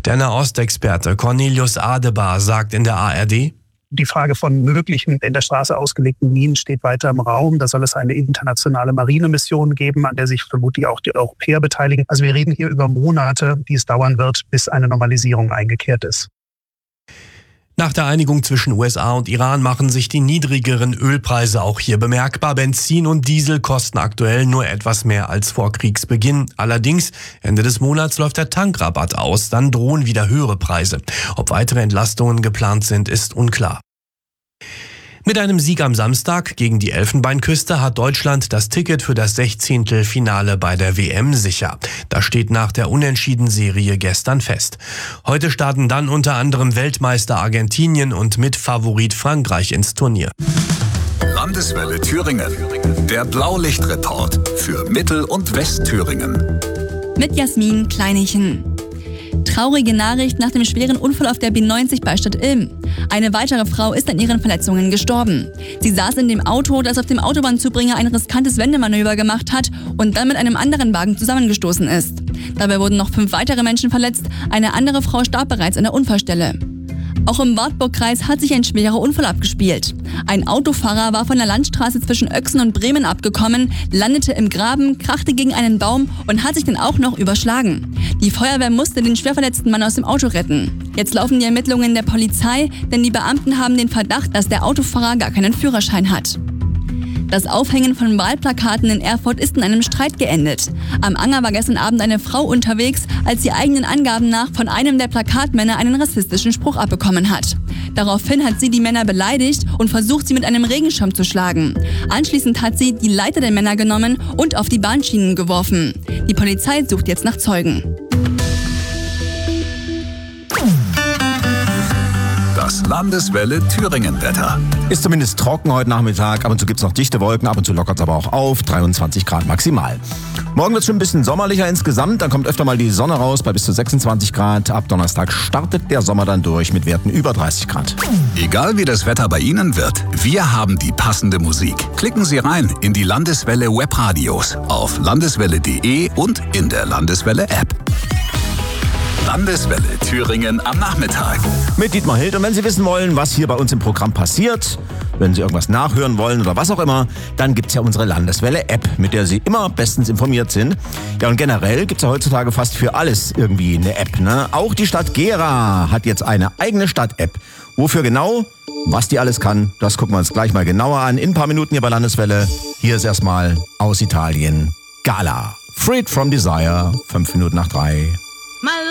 Der Nahostexperte Cornelius Adebar sagt in der ARD: Die Frage von möglichen in der Straße ausgelegten Minen steht weiter im Raum. Da soll es eine internationale Marinemission geben, an der sich vermutlich auch die Europäer beteiligen. Also wir reden hier über Monate, die es dauern wird, bis eine Normalisierung eingekehrt ist. Nach der Einigung zwischen USA und Iran machen sich die niedrigeren Ölpreise auch hier bemerkbar. Benzin und Diesel kosten aktuell nur etwas mehr als vor Kriegsbeginn. Allerdings, Ende des Monats läuft der Tankrabatt aus, dann drohen wieder höhere Preise. Ob weitere Entlastungen geplant sind, ist unklar. Mit einem Sieg am Samstag gegen die Elfenbeinküste hat Deutschland das Ticket für das 16. Finale bei der WM sicher. Das steht nach der Unentschieden-Serie gestern fest. Heute starten dann unter anderem Weltmeister Argentinien und Mitfavorit Frankreich ins Turnier. Landeswelle Thüringen. Der Blaulichtreport für Mittel- und Westthüringen. Mit Jasmin Kleinichen. Traurige Nachricht nach dem schweren Unfall auf der B90 bei Stadt Ilm. Eine weitere Frau ist an ihren Verletzungen gestorben. Sie saß in dem Auto, das auf dem Autobahnzubringer ein riskantes Wendemanöver gemacht hat und dann mit einem anderen Wagen zusammengestoßen ist. Dabei wurden noch 5 weitere Menschen verletzt. Eine andere Frau starb bereits an der Unfallstelle. Auch im Wartburgkreis hat sich ein schwerer Unfall abgespielt. Ein Autofahrer war von der Landstraße zwischen Oechsen und Bremen abgekommen, landete im Graben, krachte gegen einen Baum und hat sich dann auch noch überschlagen. Die Feuerwehr musste den schwerverletzten Mann aus dem Auto retten. Jetzt laufen die Ermittlungen der Polizei, denn die Beamten haben den Verdacht, dass der Autofahrer gar keinen Führerschein hat. Das Aufhängen von Wahlplakaten in Erfurt ist in einem Streit geendet. Am Anger war gestern Abend eine Frau unterwegs, als sie eigenen Angaben nach von einem der Plakatmänner einen rassistischen Spruch abbekommen hat. Daraufhin hat sie die Männer beleidigt und versucht, sie mit einem Regenschirm zu schlagen. Anschließend hat sie die Leiter der Männer genommen und auf die Bahnschienen geworfen. Die Polizei sucht jetzt nach Zeugen. Das Landeswelle Thüringen-Wetter. Ist zumindest trocken heute Nachmittag. Ab und zu gibt es noch dichte Wolken, ab und zu lockert es aber auch auf. 23 Grad maximal. Morgen wird es schon ein bisschen sommerlicher insgesamt. Dann kommt öfter mal die Sonne raus bei bis zu 26 Grad. Ab Donnerstag startet der Sommer dann durch mit Werten über 30 Grad. Egal wie das Wetter bei Ihnen wird, wir haben die passende Musik. Klicken Sie rein in die Landeswelle Webradios auf landeswelle.de und in der Landeswelle App. Landeswelle Thüringen am Nachmittag. Mit Dietmar Hild. Und wenn Sie wissen wollen, was hier bei uns im Programm passiert, wenn Sie irgendwas nachhören wollen oder was auch immer, dann gibt's ja unsere Landeswelle-App, mit der Sie immer bestens informiert sind. Ja, und generell gibt's ja heutzutage fast für alles irgendwie eine App, ne? Auch die Stadt Gera hat jetzt eine eigene Stadt-App. Wofür genau? Was die alles kann, das gucken wir uns gleich mal genauer an. In ein paar Minuten hier bei Landeswelle. Hier ist erstmal aus Italien Gala. Freed from Desire, 5 Minuten nach 3.